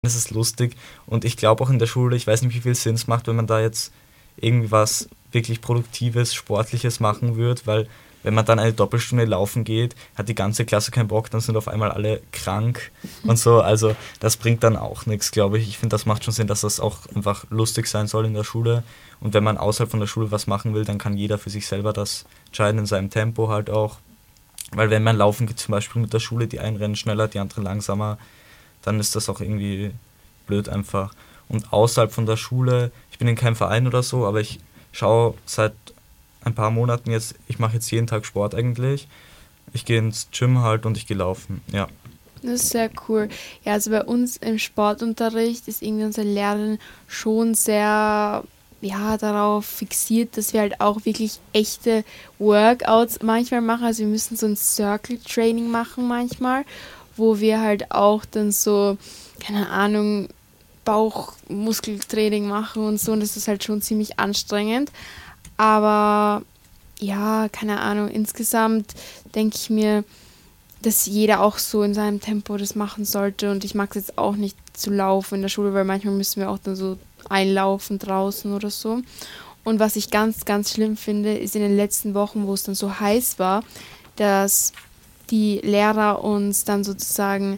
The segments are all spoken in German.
es ist lustig und ich glaube auch in der Schule, ich weiß nicht, wie viel Sinn es macht, wenn man da jetzt irgendwie was wirklich Produktives, Sportliches machen würde, weil wenn man dann eine Doppelstunde laufen geht, hat die ganze Klasse keinen Bock, dann sind auf einmal alle krank und so, also das bringt dann auch nichts, glaube ich. Ich finde, das macht schon Sinn, dass das auch einfach lustig sein soll in der Schule und wenn man außerhalb von der Schule was machen will, dann kann jeder für sich selber das entscheiden, in seinem Tempo halt auch, weil wenn man laufen geht, zum Beispiel mit der Schule, die einen rennen schneller, die anderen langsamer, dann ist das auch irgendwie blöd einfach. Und außerhalb von der Schule, ich bin in keinem Verein oder so, aber ich schaue seit ein paar Monaten jetzt, ich mache jetzt jeden Tag Sport eigentlich. Ich gehe ins Gym halt und ich gehe laufen, ja. Das ist sehr cool. Ja, also bei uns im Sportunterricht ist irgendwie unsere Lehrerin schon sehr, ja, darauf fixiert, dass wir halt auch wirklich echte Workouts manchmal machen. Also wir müssen so ein Circle-Training machen manchmal, wo wir halt auch dann so, keine Ahnung, Bauchmuskeltraining machen und so. Und das ist halt schon ziemlich anstrengend. Aber ja, keine Ahnung, insgesamt denke ich mir, dass jeder auch so in seinem Tempo das machen sollte. Und ich mag es jetzt auch nicht zu laufen in der Schule, weil manchmal müssen wir auch dann so einlaufen draußen oder so. Und was ich ganz, ganz schlimm finde, ist in den letzten Wochen, wo es dann so heiß war, dass die Lehrer uns dann sozusagen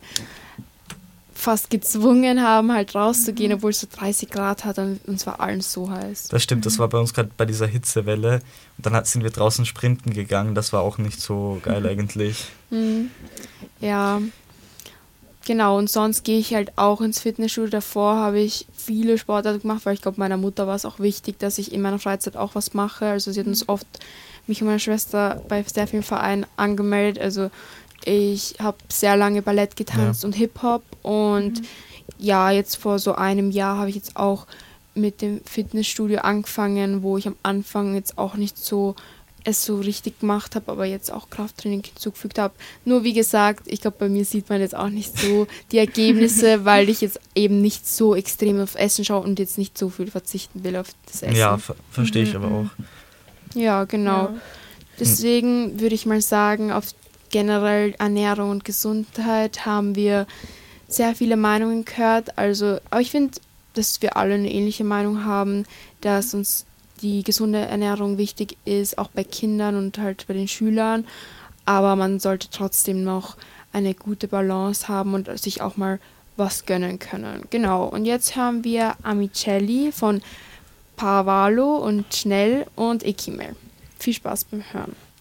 fast gezwungen haben, halt rauszugehen, obwohl es so 30 Grad hat und uns war allen so heiß. Das stimmt, das war bei uns gerade bei dieser Hitzewelle und dann sind wir draußen sprinten gegangen, das war auch nicht so geil eigentlich. Ja, genau. Und sonst gehe ich halt auch ins Fitnessstudio. Davor habe ich viele Sportarten gemacht, weil ich glaube, meiner Mutter war es auch wichtig, dass ich in meiner Freizeit auch was mache. Also sie hat uns oft, mich und meine Schwester, bei sehr vielen Vereinen angemeldet. Also ich habe sehr lange Ballett getanzt und Hip-Hop. Und ja, jetzt vor so einem Jahr habe ich jetzt auch mit dem Fitnessstudio angefangen, wo ich am Anfang jetzt auch nicht so es so richtig gemacht habe, aber jetzt auch Krafttraining hinzugefügt habe. Nur wie gesagt, ich glaube, bei mir sieht man jetzt auch nicht so die Ergebnisse, weil ich jetzt eben nicht so extrem auf Essen schaue und jetzt nicht so viel verzichten will auf das Essen. Ja, verstehe ich aber auch. Ja, genau. Ja. Deswegen würde ich mal sagen, auf generell Ernährung und Gesundheit haben wir sehr viele Meinungen gehört. Also, aber ich finde, dass wir alle eine ähnliche Meinung haben, dass uns die gesunde Ernährung wichtig ist, auch bei Kindern und halt bei den Schülern. Aber man sollte trotzdem noch eine gute Balance haben und sich auch mal was gönnen können. Genau. Und jetzt haben wir Amicelli von Parvalo und Schnell und Ekimel. Viel Spaß beim Hören.